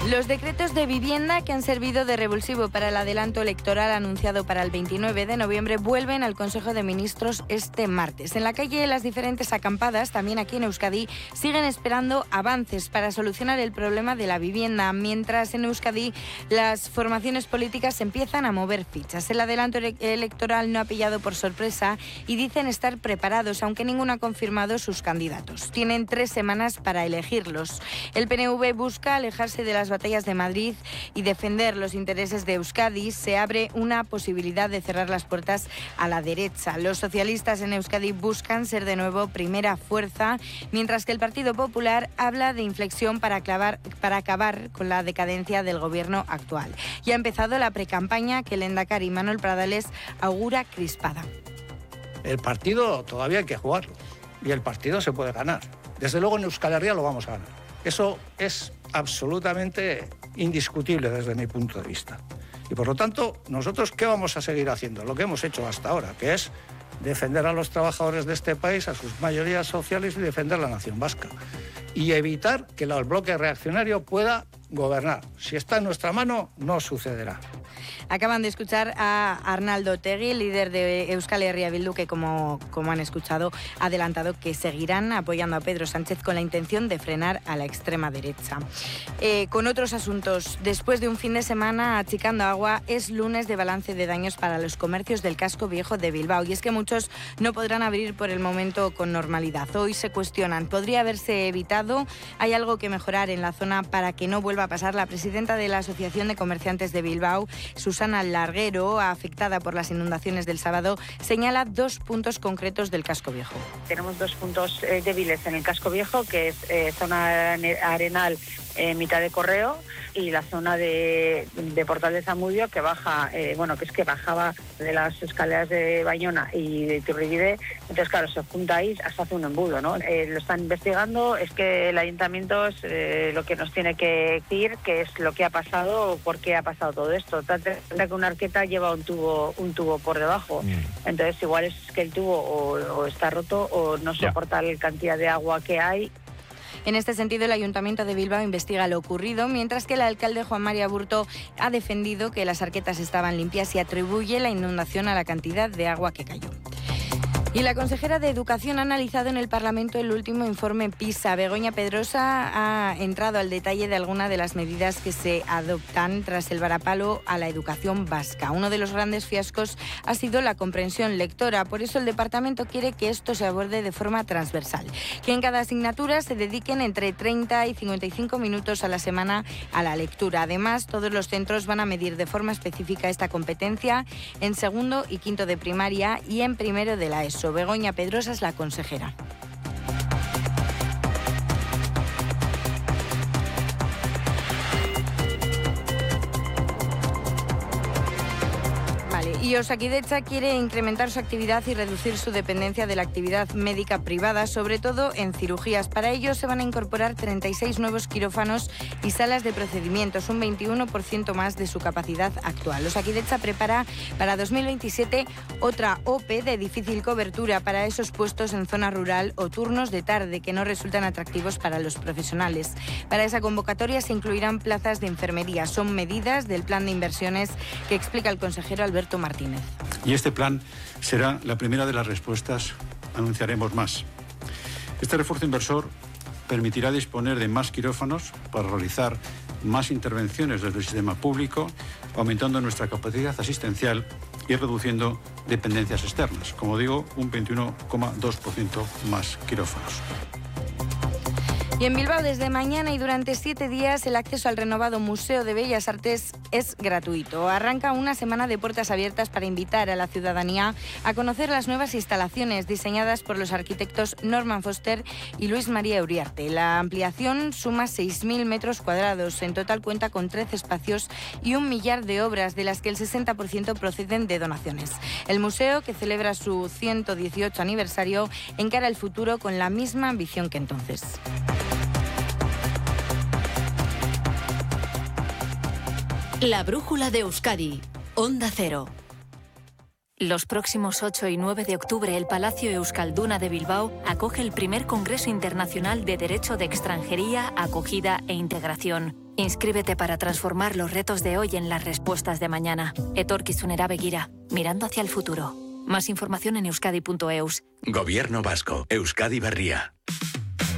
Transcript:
Los decretos de vivienda que han servido de revulsivo para el adelanto electoral anunciado para el 29 de noviembre vuelven al Consejo de Ministros este martes. En la calle, las diferentes acampadas, también aquí en Euskadi, siguen esperando avances para solucionar el problema de la vivienda, mientras en Euskadi las formaciones políticas empiezan a mover fichas. El adelanto electoral no ha pillado por sorpresa y dicen estar preparados, aunque ninguno ha confirmado sus candidatos. Tienen 3 semanas para elegirlos. El PNV busca alejarse de las batallas de Madrid y defender los intereses de Euskadi. Se abre una posibilidad de cerrar las puertas a la derecha. Los socialistas en Euskadi buscan ser de nuevo primera fuerza, mientras que el Partido Popular habla de inflexión para acabar con la decadencia del gobierno actual. Ya ha empezado la precampaña que el lehendakari Manuel Pradales augura crispada. El partido todavía hay que jugarlo y el partido se puede ganar. Desde luego en Euskal Herria lo vamos a ganar. Eso es absolutamente indiscutible desde mi punto de vista. Y por lo tanto, nosotros, ¿qué vamos a seguir haciendo? Lo que hemos hecho hasta ahora, que es defender a los trabajadores de este país, a sus mayorías sociales y defender la nación vasca. Y evitar que el bloque reaccionario pueda gobernar. Si está en nuestra mano, no sucederá. Acaban de escuchar a Arnaldo Otegi, líder de Euskal Herria Bildu, que como han escuchado, ha adelantado que seguirán apoyando a Pedro Sánchez con la intención de frenar a la extrema derecha. Con otros asuntos, después de un fin de semana achicando agua, es lunes de balance de daños para los comercios del casco viejo de Bilbao. Y es que muchos no podrán abrir por el momento con normalidad. Hoy se cuestionan, ¿podría haberse evitado? ¿Hay algo que mejorar en la zona para que no vuelva a pasar? La presidenta de la Asociación de Comerciantes de Bilbao, Susana Larguero, afectada por las inundaciones del sábado, señala 2 puntos concretos del casco viejo. Tenemos 2 puntos débiles en el casco viejo, que es zona arenal, mitad de Correo, y la zona de Portal de Zamudio, que baja, que bajaba de las escaleras de Bayona y de Iturribide. Entonces, claro, se junta ahí, hasta hace un embudo, ¿no? Lo están investigando. Es que el ayuntamiento es lo que nos tiene que decir qué es lo que ha pasado o por qué ha pasado todo esto. Tanto que una arqueta lleva un tubo por debajo. Entonces, igual es que el tubo o está roto o no soporta la cantidad de agua que hay. En este sentido, el Ayuntamiento de Bilbao investiga lo ocurrido, mientras que el alcalde Juan María Burto ha defendido que las arquetas estaban limpias y atribuye la inundación a la cantidad de agua que cayó. Y la consejera de Educación ha analizado en el Parlamento el último informe PISA. Begoña Pedrosa ha entrado al detalle de algunas de las medidas que se adoptan tras el varapalo a la educación vasca. Uno de los grandes fiascos ha sido la comprensión lectora. Por eso el departamento quiere que esto se aborde de forma transversal. Que en cada asignatura se dediquen entre 30 y 55 minutos a la semana a la lectura. Además, todos los centros van a medir de forma específica esta competencia en segundo y quinto de primaria y en primero de la ESO. Begoña Pedrosa es la consejera. Y Osakidetza quiere incrementar su actividad y reducir su dependencia de la actividad médica privada, sobre todo en cirugías. Para ello se van a incorporar 36 nuevos quirófanos y salas de procedimientos, un 21% más de su capacidad actual. Osakidetza prepara para 2027 otra OPE de difícil cobertura para esos puestos en zona rural o turnos de tarde que no resultan atractivos para los profesionales. Para esa convocatoria se incluirán plazas de enfermería. Son medidas del plan de inversiones que explica el consejero Alberto Martínez. Y este plan será la primera de las respuestas. Anunciaremos más. Este refuerzo inversor permitirá disponer de más quirófanos para realizar más intervenciones desde el sistema público, aumentando nuestra capacidad asistencial y reduciendo dependencias externas. Como digo, un 21,2% más quirófanos. Y en Bilbao, desde mañana y durante 7 días, el acceso al renovado Museo de Bellas Artes es gratuito. Arranca una semana de puertas abiertas para invitar a la ciudadanía a conocer las nuevas instalaciones diseñadas por los arquitectos Norman Foster y Luis María Uriarte. La ampliación suma 6.000 metros cuadrados. En total cuenta con 13 espacios y 1 millar de obras, de las que el 60% proceden de donaciones. El museo, que celebra su 118 aniversario, encara el futuro con la misma ambición que entonces. La brújula de Euskadi, Onda Cero. Los próximos 8 y 9 de octubre, el Palacio Euskalduna de Bilbao acoge el primer Congreso Internacional de Derecho de Extranjería, Acogida e Integración. Inscríbete para transformar los retos de hoy en las respuestas de mañana. Etorkizunera begira, mirando hacia el futuro. Más información en euskadi.eus. Gobierno vasco. Euskadi Berria.